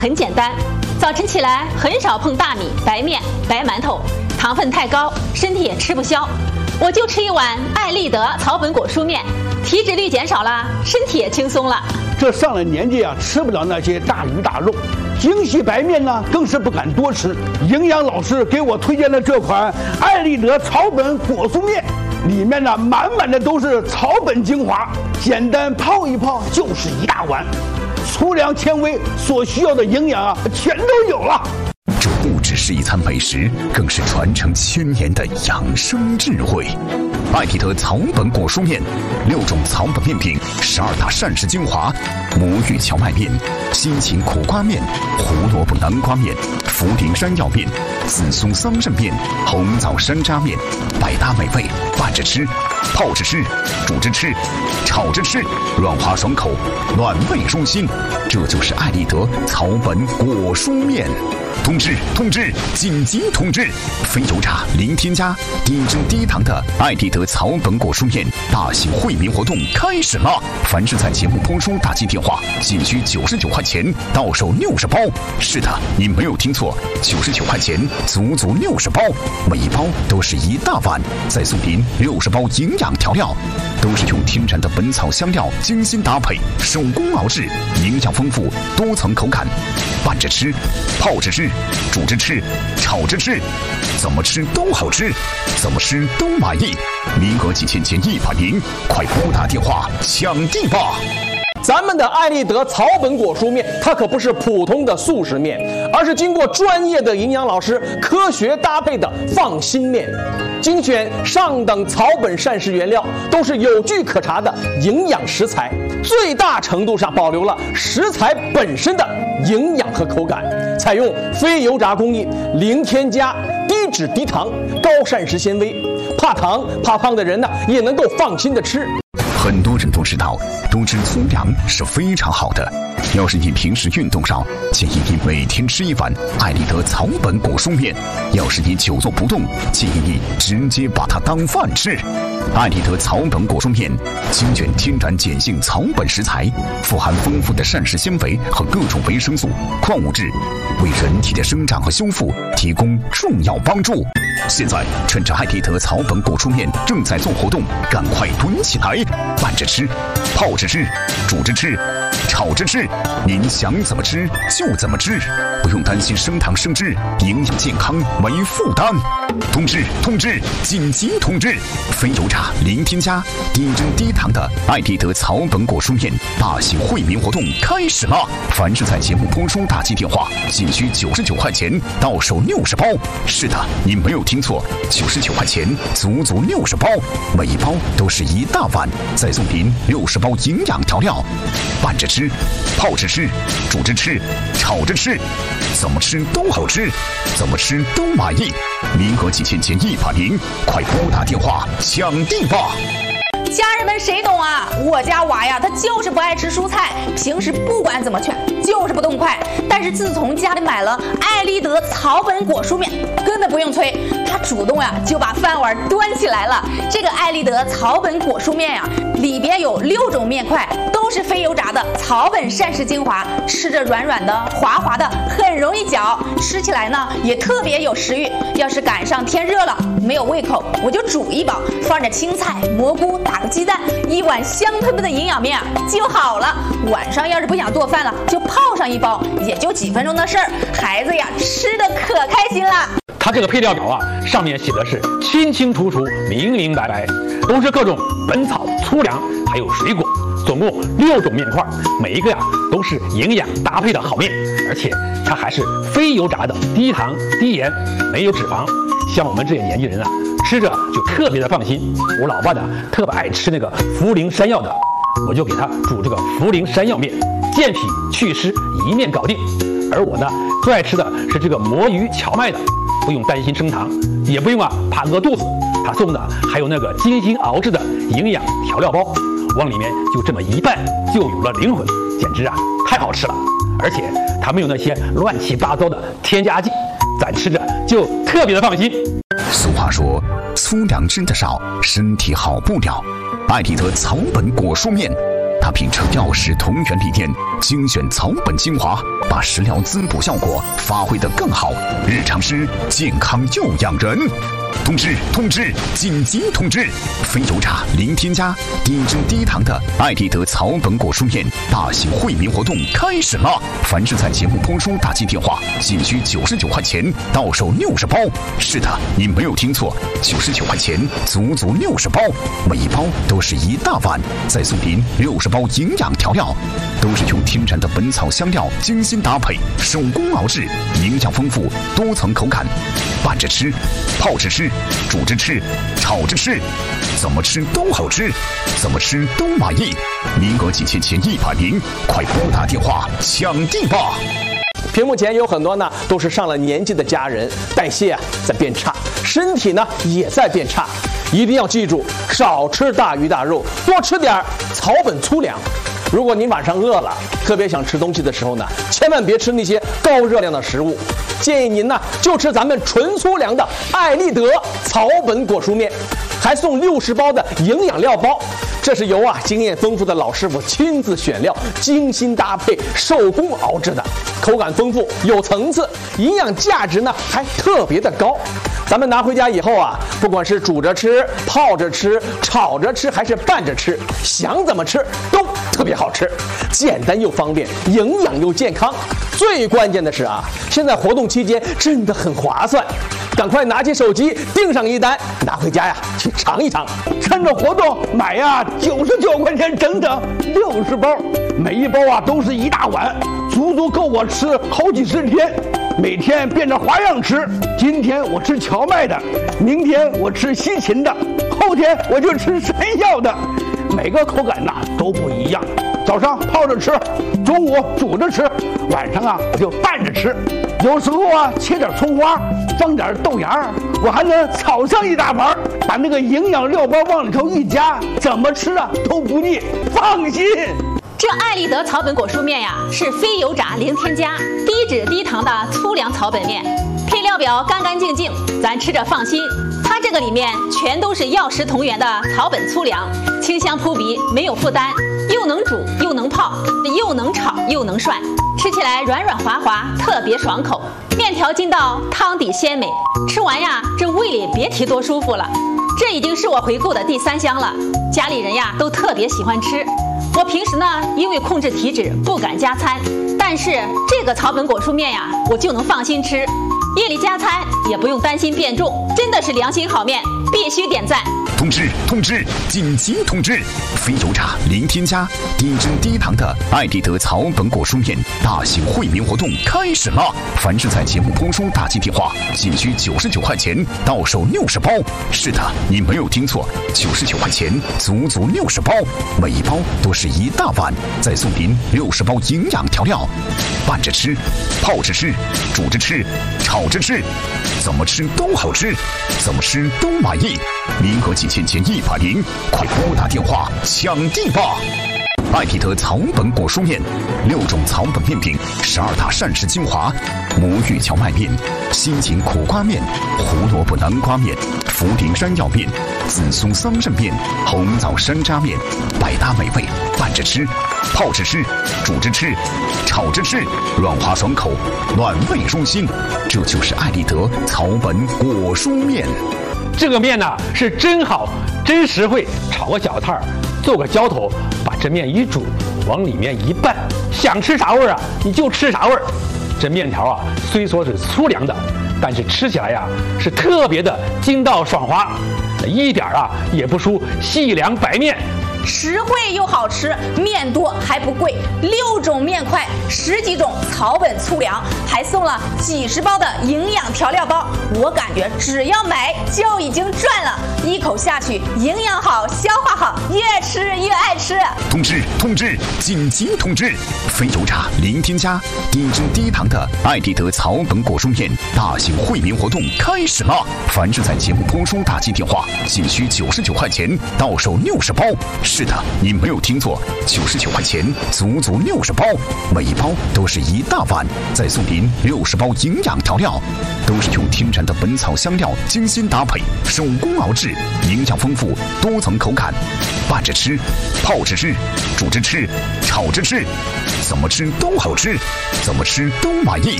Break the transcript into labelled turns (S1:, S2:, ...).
S1: 很简单，早晨起来很少碰大米、白面、白馒头，糖分太高，身体也吃不消。我就吃一碗爱立德草本果蔬面，体脂率减少了，身体也轻松了。
S2: 这上了年纪啊，吃不了那些大鱼大肉，精细白面呢更是不敢多吃。营养老师给我推荐了这款爱立德草本果蔬面，里面呢满满的都是草本精华，简单泡一泡就是一大碗，粗粮纤维所需要的营养啊全都有了。
S3: 这不只是一餐美食，更是传承千年的养生智慧。爱立德草本果蔬面，6种草本面品，12大膳食精华：魔芋荞麦面、西芹苦瓜面、胡萝卜南瓜面、茯苓山药面、紫苏桑葚面、红枣山楂面，百搭美味，拌着吃、泡着吃、煮着吃、炒着吃，软滑爽口，暖胃舒心。这就是爱立德草本果蔬面。通知！紧急通知！非油炸、零添加、低脂低糖的爱立德草本果蔬面大型惠民活动开始了！凡是在节目播出打进电话，仅需99块钱，到手60包。是的，你没有听错，99块钱，足足60包，每一包都是一大碗，再送您60包营养调料，都是用天然的本草香料精心搭配，手工熬制，营养丰富，多层口感，拌着吃，泡着吃，煮着吃，炒着吃，怎么吃都好吃，怎么吃都满意。名额仅限前100名，快拨打电话抢地吧！
S4: 咱们的爱立德草本果蔬面，它可不是普通的速食面，而是经过专业的营养老师科学搭配的放心面，精选上等草本膳食原料，都是有据可查的营养食材，最大程度上保留了食材本身的营养和口感，采用非油炸工艺，零添加，低脂低糖，高膳食纤维，怕糖怕胖的人呢也能够放心的吃。
S3: 很多人都知道，多吃粗粮是非常好的。要是你平时运动少，建议你每天吃一碗爱立德草本果蔬面；要是你久坐不动，建议你直接把它当饭吃。爱立德草本果蔬面精选天然碱性草本食材，富含丰富的膳食纤维和各种维生素、矿物质，为人体的生长和修复提供重要帮助。现在趁着爱立德草本果蔬面正在做活动，赶快囤起来，拌着吃，泡着吃，煮着吃，炒着吃，您想怎么吃就怎么吃，不用担心升糖升脂，营养健康没负担。通知！紧急通知！非油炸、零添加、低脂低糖的爱立德草本果蔬面大型惠民活动开始了！凡是在节目播出打进电话，仅需99块钱，到手60包。是的，你没有听错，99块钱，足足60包，每一包都是一大碗，再送您60包营养调料，拌着吃，泡着吃，煮着吃，炒着吃，怎么吃都好吃，怎么吃都满意。名额仅限前100名，快拨打电话抢地吧！
S5: 家人们谁懂啊？我家娃呀，他就是不爱吃蔬菜，平时不管怎么劝，就是不动筷。但是自从家里买了爱立德草本果蔬面，根本不用催，他主动呀就把饭碗端起来了。这个爱立德草本果蔬面呀，里边有6种面块，都是非油炸的草本膳食精华，吃着软软的、滑滑的，很容易嚼，吃起来呢也特别有食欲。要是赶上天热了，没有胃口，我就煮一包，放着青菜、蘑菇，打个鸡蛋，一碗香喷喷的营养面就好了。晚上要是不想做饭了，就泡上一包，也就几分钟的事儿，孩子呀吃的可开心了。
S6: 它这个配料表啊，上面写的是清清楚楚、明明白白，都是各种本草、粗粮还有水果，总共6种面块，每一个呀都是营养搭配的好面，而且它还是非油炸的，低糖低盐，没有脂肪。像我们这些年纪人啊，吃着就特别的放心。我老爸呢特别爱吃那个茯苓山药的，我就给他煮这个茯苓山药面，健脾祛湿，一面搞定。而我呢最爱吃的是这个魔芋荞麦的，不用担心升糖，也不用怕饿肚子。他送的还有那个精心熬制的营养调料包，往里面就这么一拌，就有了灵魂，简直太好吃了。而且它没有那些乱七八糟的添加剂，咱吃着就特别的放心。
S3: 俗话说，粗粮吃得少，身体好不了。爱立德草本果蔬面他秉承药食同源理念，精选草本精华，把食疗滋补效果发挥得更好，日常吃健康又养人。通知！紧急通知！非油炸、零添加、低脂低糖的艾丽德草本果蔬面大型惠民活动开始了！凡是在节目播出打进电话，仅需99块钱，到手60包。是的，你没有听错，99块钱，足足60包，每一包都是一大碗，再送您60包营养调料，都是用天然的本草香料精心搭配，手工熬制，营养丰富，多层口感，拌着吃，泡着吃，煮着吃，炒着吃，怎么吃都好吃，怎么吃都满意。名额仅限前100名，快拨打电话抢订吧！
S4: 屏幕前有很多呢，都是上了年纪的家人，代谢在变差，身体呢也在变差。一定要记住，少吃大鱼大肉，多吃点草本粗粮。如果您晚上饿了，特别想吃东西的时候呢，千万别吃那些高热量的食物，建议您呢就吃咱们纯粗粮的艾丽德草本果蔬面，还送60包的营养料包。这是由经验丰富的老师傅亲自选料，精心搭配，手工熬制的，口感丰富，有层次，营养价值呢还特别的高。咱们拿回家以后不管是煮着吃、泡着吃、炒着吃，还是拌着吃，想怎么吃都特别好吃，简单又方便，营养又健康。最关键的是现在活动期间真的很划算，赶快拿起手机订上一单，拿回家去尝一尝。
S2: 趁着活动买99块钱，整整60包，每一包都是一大碗，足足够我吃好几十天。每天变着花样吃，今天我吃荞麦的，明天我吃西芹的，后天我就吃山药的，每个口感都不一样。早上泡着吃，中午煮着吃，晚上我就拌着吃。有时候切点葱花，放点豆芽，我还能炒上一大盘，把那个营养料包往里头一加，怎么吃都不腻，放心。
S1: 这艾丽德草本果蔬面是非油炸、零添加、低脂低糖的粗粮草本面，配料表干干净净，咱吃着放心。它这个里面全都是药食同源的草本粗粮，清香扑鼻，没有负担，又能煮又能泡，又能炒又能涮，吃起来软软滑滑，特别爽口。面条筋道，汤底鲜美，吃完这胃里别提多舒服了。这已经是我回购的第3箱了，家里人都特别喜欢吃。我平时呢，因为控制体脂不敢加餐，但是这个草本果蔬面我就能放心吃，夜里加餐也不用担心变重，真的是良心好面，必须点赞。
S3: 通知！紧急通知！非油炸、零添加、低脂低糖的艾丽德草本果蔬面大型惠民活动开始了！凡是在节目播出打进电话，仅需99块钱，到手60包。是的，你没有听错，99块钱，足足60包，每一包都是一大碗，再送您60包营养调料，拌着吃，泡着吃，煮着吃，炒着吃，怎么吃都好吃，怎么吃都满意。名额仅限前100名，快拨打电话抢订吧！艾丽德草本果蔬面，6种草本面品，12大膳食精华：魔芋荞麦面、西芹苦瓜面、胡萝卜南瓜面、茯苓山药面、紫苏桑葚面、红枣山楂面，百搭美味，拌着吃，泡着吃，煮着吃，炒着吃，软滑爽口，暖胃舒心。这就是艾丽德草本果蔬面。
S6: 这个面是真好，真实惠，炒个小菜儿，做个浇头，把这面一煮，往里面一拌，想吃啥味儿你就吃啥味儿。这面条虽说是粗粮的，但是吃起来是特别的筋道爽滑，一点也不输细粮白面。
S5: 实惠又好吃，面多还不贵，6种面块，10几种草本粗粮，还送了几十包的营养调料包。我感觉只要买就已经赚了，一口下去，营养好，消化好，越吃越爱吃。
S3: 通知！紧急通知！非油炸、零添加、低脂低糖的艾丽德草本果蔬面大型惠民活动开始了！凡是在节目播出打进电话，仅需99块钱，到手60包。 是的，你没有听错，99块钱，足足60包，每一包都是一大碗，再送您60包营养调料，都是用天然的本草香料精心搭配，手工熬制，营养丰富，多层口感，拌着吃，泡着吃，煮着吃，炒着吃，怎么吃都好吃，怎么吃都满意。